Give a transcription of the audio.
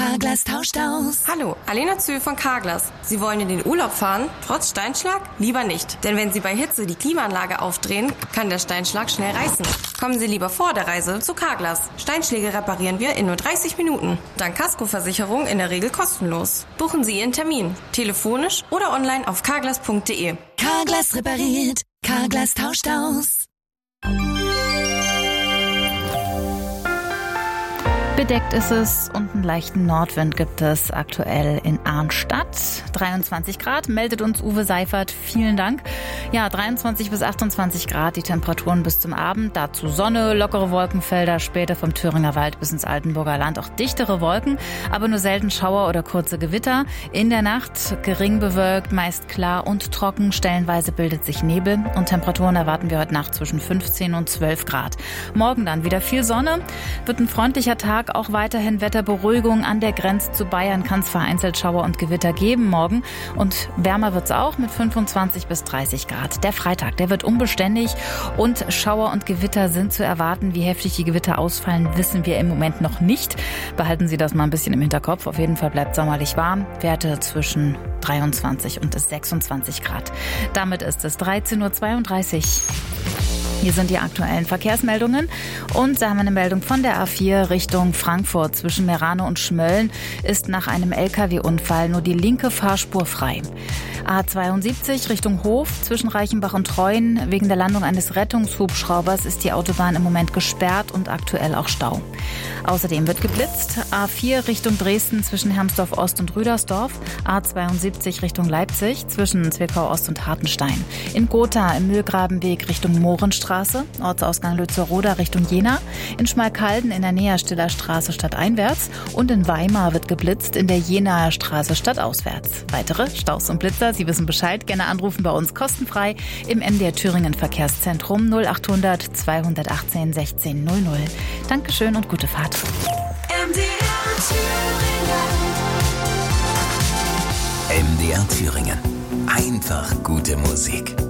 Carglass tauscht aus. Hallo, Alena Zühl von Carglass. Sie wollen in den Urlaub fahren? Trotz Steinschlag? Lieber nicht. Denn wenn Sie bei Hitze die Klimaanlage aufdrehen, kann der Steinschlag schnell reißen. Kommen Sie lieber vor der Reise zu Carglass. Steinschläge reparieren wir in nur 30 Minuten. Dank Kaskoversicherung in der Regel kostenlos. Buchen Sie Ihren Termin. Telefonisch oder online auf carglass.de. Carglass repariert. Carglass tauscht aus. Bedeckt ist es und einen leichten Nordwind gibt es aktuell in Arnstadt. 23 Grad, meldet uns Uwe Seifert. Vielen Dank. Ja, 23 bis 28 Grad, die Temperaturen bis zum Abend. Dazu Sonne, lockere Wolkenfelder, später vom Thüringer Wald bis ins Altenburger Land auch dichtere Wolken, aber nur selten Schauer oder kurze Gewitter. In der Nacht gering bewölkt, meist klar und trocken. Stellenweise bildet sich Nebel und Temperaturen erwarten wir heute Nacht zwischen 15 und 12 Grad. Morgen dann wieder viel Sonne, wird ein freundlicher Tag. Auch weiterhin Wetterberuhigung. An der Grenze zu Bayern kann es vereinzelt Schauer und Gewitter geben morgen. Und wärmer wird es auch mit 25 bis 30 Grad. Der Freitag, der wird unbeständig und Schauer und Gewitter sind zu erwarten. Wie heftig die Gewitter ausfallen, wissen wir im Moment noch nicht. Behalten Sie das mal ein bisschen im Hinterkopf. Auf jeden Fall bleibt sommerlich warm. Werte zwischen 23 und 26 Grad. Damit ist es 13.32 Uhr. Hier sind die aktuellen Verkehrsmeldungen und da haben wir eine Meldung von der A4 Richtung Frankfurt. Zwischen Meerane und Schmölln ist nach einem LKW-Unfall nur die linke Fahrspur frei. A72 Richtung Hof zwischen Reichenbach und Treuen. Wegen der Landung eines Rettungshubschraubers ist die Autobahn im Moment gesperrt und aktuell auch Stau. Außerdem wird geblitzt. A4 Richtung Dresden zwischen Hermsdorf Ost und Rüdersdorf. A72 Richtung Leipzig zwischen Zwickau Ost und Hartenstein. In Gotha im Mühlgrabenweg Richtung Mohrenstraße. Ortsausgang Lützelroda Richtung Jena. In Schmalkalden in der Näherstiller Straße stadteinwärts. Und in Weimar wird geblitzt in der Jenaer Straße stadtauswärts. Weitere Staus und Blitzer, Sie wissen Bescheid, gerne anrufen bei uns kostenfrei im MDR Thüringen Verkehrszentrum 0800 218 16 00. Dankeschön und gute Fahrt. MDR Thüringen. Einfach gute Musik.